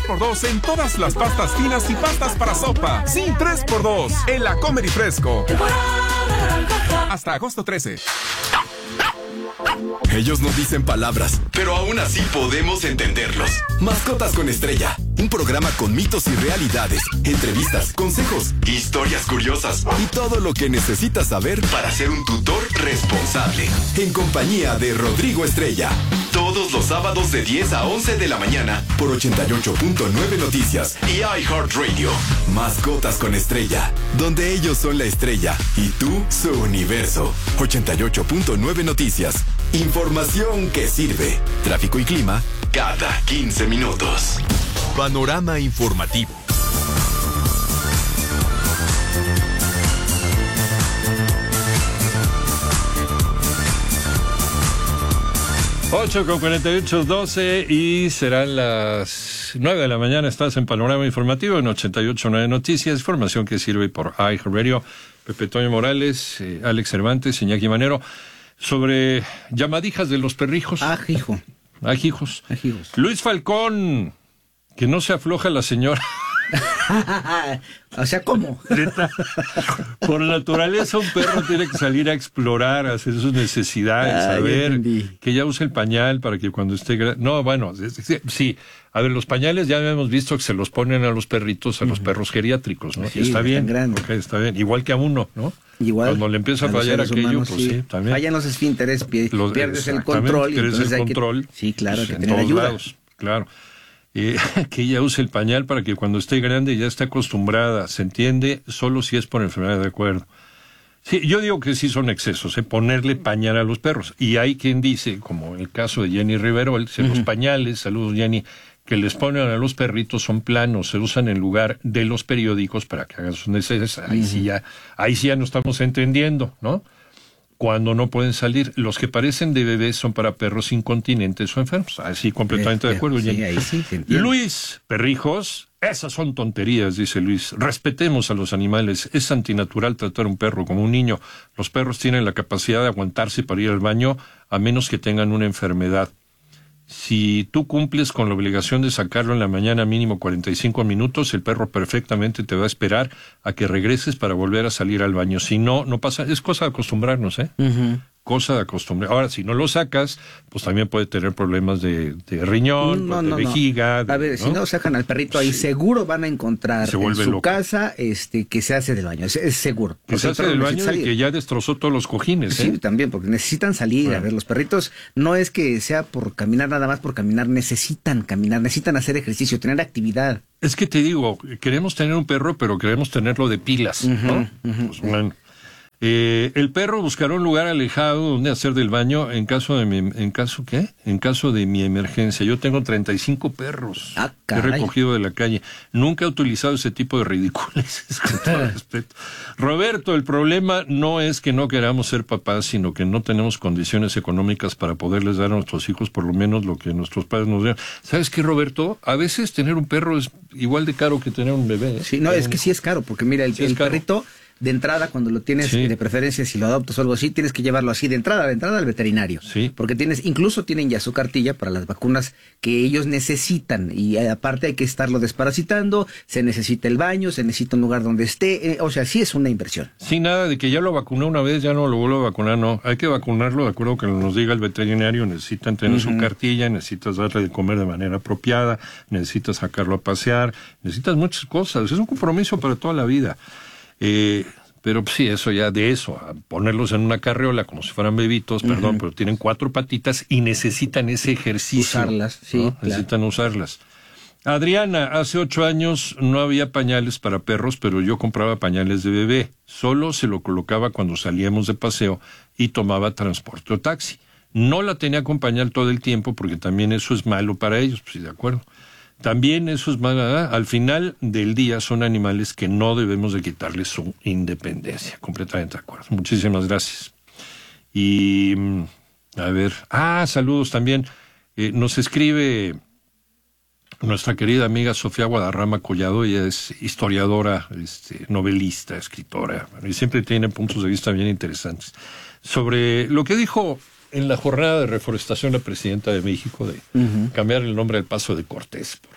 3x2 en todas las pastas finas y pastas para sopa. Sí, 3x2 en la Comer y Fresco. Hasta agosto 13. Ellos no dicen palabras, pero aún así podemos entenderlos. Mascotas con Estrella, un programa con mitos y realidades, entrevistas, consejos, historias curiosas y todo lo que necesitas saber para ser un tutor responsable. En compañía de Rodrigo Estrella. Todos los sábados de 10 a 11 de la mañana por 88.9 Noticias y iHeartRadio. Mascotas con Estrella, donde ellos son la estrella y tú su universo. 88.9 Noticias. Información que sirve. Tráfico y clima cada 15 minutos. Panorama informativo. Ocho con 48, 12 y serán las 9 de la mañana. Estás en Panorama Informativo en 88.9 Noticias. Información que sirve por iHeartRadio. Pepe Toño Morales, Alex Cervantes, Iñaki Manero. Sobre llamadijas de los perrijos. Ajijos. Luis Falcón, que no se afloja la señora. O sea, ¿cómo? Por naturaleza un perro tiene que salir a explorar, a hacer sus necesidades, a ver, que ya use el pañal para que cuando esté... No, bueno, sí. A ver, los pañales ya hemos visto que se los ponen a los perritos, a los perros geriátricos, ¿no? Sí, y está bien, okay, está bien. Igual que a uno, ¿no? Igual. Cuando le empieza a fallar aquello, humanos, pues sí, también. Fallan los esfínteres, pierdes el control. Pierdes el control. Sí, claro, pues, que tener ayuda. Lados, claro. Que ella use el pañal para que cuando esté grande ya esté acostumbrada, se entiende, solo si es por enfermedad, de acuerdo. Sí, yo digo que sí son excesos, ponerle pañal a los perros. Y hay quien dice, como el caso de Jenny Rivero, los pañales, saludos Jenny, que les ponen a los perritos son planos, se usan en lugar de los periódicos para que hagan sus necesidades. Ahí sí ya no estamos entendiendo, ¿no? Cuando no pueden salir. Los que parecen de bebés son para perros incontinentes o enfermos. Así, completamente de acuerdo. Sí, ahí sí se entiende. Luis, perrijos, esas son tonterías, dice Luis. Respetemos a los animales. Es antinatural tratar a un perro como un niño. Los perros tienen la capacidad de aguantarse para ir al baño a menos que tengan una enfermedad. Si tú cumples con la obligación de sacarlo en la mañana mínimo 45 minutos, el perro perfectamente te va a esperar a que regreses para volver a salir al baño. Si no, no pasa. Es cosa de acostumbrarnos, Cosa de acostumbrar. Ahora, si no lo sacas, pues también puede tener problemas de riñón, de vejiga. A ver, si no sacan al perrito ahí, seguro van a encontrar en su casa que se hace del baño. Es seguro. Que se hace del baño y que ya destrozó todos los cojines. Sí, también, porque necesitan salir. Bueno. A ver, los perritos no es que sea por caminar nada más por caminar. Necesitan caminar, necesitan hacer ejercicio, tener actividad. Es que te digo, queremos tener un perro, pero queremos tenerlo de pilas, ¿no? Pues bueno. El perro buscará un lugar alejado donde hacer del baño en caso de mi emergencia. Yo tengo 35 perros que he recogido de la calle. Nunca he utilizado ese tipo de ridiculeces, con todo respeto. Roberto, el problema no es que no queramos ser papás, sino que no tenemos condiciones económicas para poderles dar a nuestros hijos por lo menos lo que nuestros padres nos dieron. ¿Sabes qué, Roberto? A veces tener un perro es igual de caro que tener un bebé. Sí, no, es que sí es caro, porque mira, el perrito... De entrada, cuando lo tienes, de preferencia, si lo adoptas o algo así, tienes que llevarlo así de entrada al veterinario. Sí. Porque incluso tienen ya su cartilla para las vacunas que ellos necesitan. Y aparte hay que estarlo desparasitando, se necesita el baño, se necesita un lugar donde esté. O sea, sí es una inversión. Sí, nada de que ya lo vacuné una vez, ya no lo vuelvo a vacunar, no. Hay que vacunarlo de acuerdo que nos diga el veterinario. Necesitan tener su cartilla, necesitas darle de comer de manera apropiada, necesitas sacarlo a pasear, necesitas muchas cosas. Es un compromiso para toda la vida. Pero sí, eso ya de eso, a ponerlos en una carriola como si fueran bebitos, pero tienen 4 patitas y necesitan ese ejercicio. Usarlas, sí. ¿no? Claro. Necesitan usarlas. Adriana, hace 8 años no había pañales para perros, pero yo compraba pañales de bebé. Solo se lo colocaba cuando salíamos de paseo y tomaba transporte o taxi. No la tenía con pañal todo el tiempo porque también eso es malo para ellos, pues sí, de acuerdo. También eso es malo. Al final del día son animales que no debemos de quitarles su independencia. Completamente de acuerdo. Muchísimas gracias. Y, a ver, saludos también. Nos escribe nuestra querida amiga Sofía Guadarrama Collado. Ella es historiadora, novelista, escritora, y siempre tiene puntos de vista bien interesantes sobre lo que dijo en la jornada de reforestación la presidenta de México de cambiar el nombre del Paso de Cortés por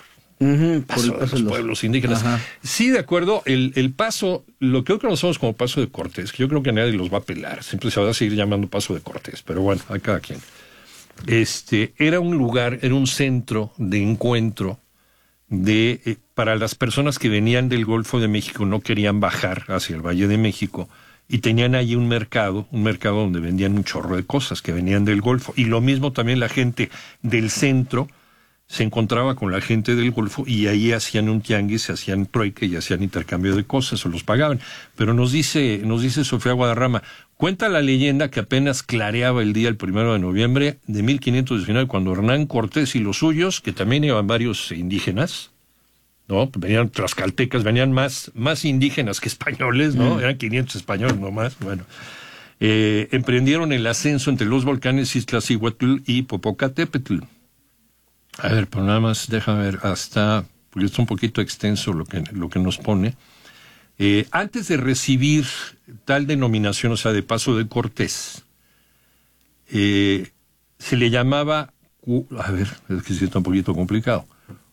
Paso de los pueblos indígenas. Ajá. Sí, de acuerdo, el paso, lo que hoy conocemos como Paso de Cortés, que yo creo que nadie los va a pelar, siempre se va a seguir llamando Paso de Cortés, pero bueno, a cada quien. Era un lugar, era un centro de encuentro para las personas que venían del Golfo de México, no querían bajar hacia el Valle de México, y tenían allí un mercado donde vendían un chorro de cosas que venían del Golfo, y lo mismo también la gente del centro se encontraba con la gente del Golfo y ahí hacían un tianguis, se hacían trueque y hacían intercambio de cosas o los pagaban. Pero nos dice Sofía Guadarrama, cuenta la leyenda que apenas clareaba el día el 1 de noviembre de 1519, cuando Hernán Cortés y los suyos, que también iban varios indígenas, ¿no? Venían tlaxcaltecas, venían más indígenas que españoles, ¿no? Eran 500 españoles nomás, bueno. Emprendieron el ascenso entre los volcanes Iztaccíhuatl y Popocatépetl. A ver, pero nada más, déjame ver, porque está un poquito extenso lo que nos pone. Antes de recibir tal denominación, o sea, de Paso de Cortés, se le llamaba, a ver, es que sí está un poquito complicado,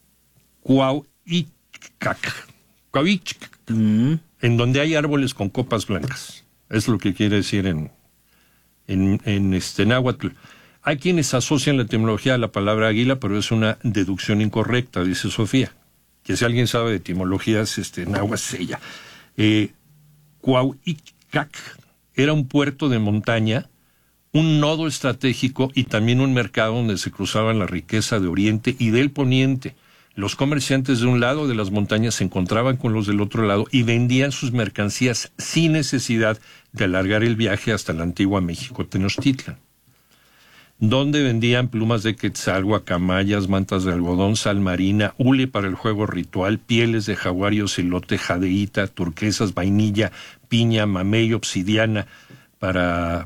Cuauhícac, en donde hay árboles con copas blancas. Es lo que quiere decir en náhuatl. Hay quienes asocian la etimología a la palabra águila, pero es una deducción incorrecta, dice Sofía. Que si alguien sabe de etimologías, náhuatl es ella. Cuauhícac era un puerto de montaña, un nodo estratégico y también un mercado donde se cruzaban la riqueza de Oriente y del Poniente. Los comerciantes de un lado de las montañas se encontraban con los del otro lado y vendían sus mercancías sin necesidad de alargar el viaje hasta la antigua México Tenochtitlan, donde vendían plumas de quetzal, guacamayas, mantas de algodón, sal marina, hule para el juego ritual, pieles de jaguar y ocelote, jadeíta, turquesas, vainilla, piña, mamey, obsidiana para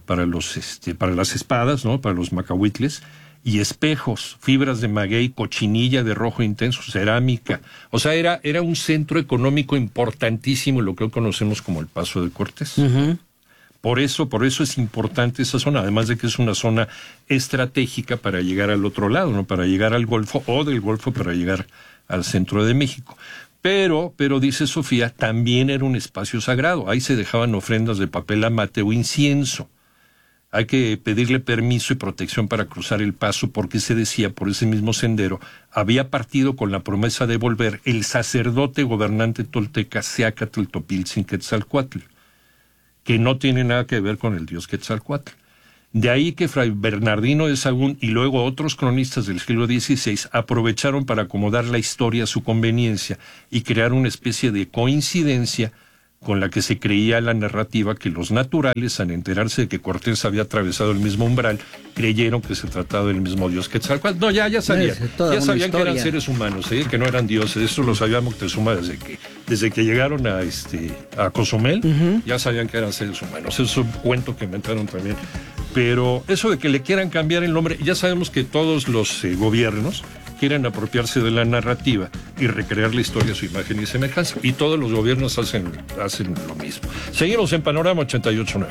las espadas, ¿no? Para los macahuitles, y espejos, fibras de maguey, cochinilla de rojo intenso, cerámica. O sea, era un centro económico importantísimo, lo que hoy conocemos como el Paso de Cortés. Uh-huh. Por eso es importante esa zona, además de que es una zona estratégica para llegar al otro lado, ¿no? Para llegar al Golfo, o del Golfo para llegar al centro de México. Pero dice Sofía, también era un espacio sagrado. Ahí se dejaban ofrendas de papel amate o incienso. Hay que pedirle permiso y protección para cruzar el paso, porque se decía, por ese mismo sendero, había partido con la promesa de volver el sacerdote gobernante tolteca Seacatl Topiltzin Quetzalcoatl, que no tiene nada que ver con el dios Quetzalcoatl. De ahí que Fray Bernardino de Sahagún y luego otros cronistas del siglo XVI aprovecharon para acomodar la historia a su conveniencia y crear una especie de coincidencia con la que se creía la narrativa que los naturales, al enterarse de que Cortés había atravesado el mismo umbral, creyeron que se trataba del mismo dios Quetzalcoatl. No, ya sabían. Ya sabían que eran seres humanos, que no eran dioses. Eso lo sabía Moctezuma desde que llegaron a Cozumel. Uh-huh. Ya sabían que eran seres humanos. Eso es un cuento que inventaron también. Pero eso de que le quieran cambiar el nombre, ya sabemos que todos los gobiernos quieren apropiarse de la narrativa y recrear la historia a su imagen y semejanza. Y todos los gobiernos hacen lo mismo. Seguimos en Panorama 88.9.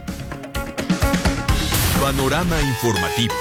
Panorama informativo.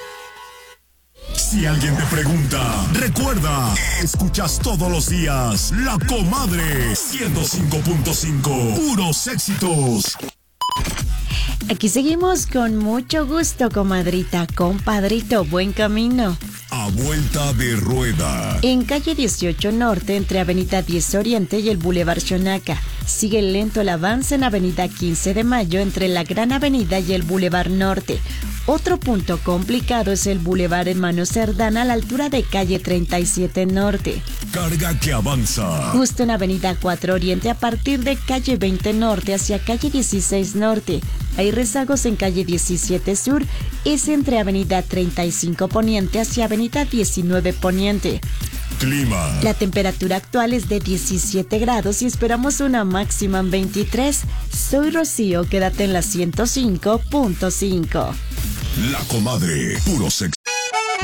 Si alguien te pregunta, recuerda, escuchas todos los días La Comadre 105.5, puros éxitos. Aquí seguimos con mucho gusto, comadrita, compadrito, buen camino. A vuelta de rueda. En calle 18 Norte, entre avenida 10 Oriente y el Boulevard Xonaca. Sigue lento el avance en avenida 15 de Mayo, entre la Gran Avenida y el Boulevard Norte. Otro punto complicado es el Boulevard Hermano Cerdán a la altura de calle 37 Norte. Carga que avanza. Justo en avenida 4 Oriente a partir de calle 20 Norte hacia calle 16 Norte. Hay rezagos en calle 17 Sur, es entre avenida 35 Poniente hacia avenida 19 Poniente. Clima. La temperatura actual es de 17 grados y esperamos una máxima en 23. Soy Rocío, quédate en la 105.5. La Comadre, puros éxitos.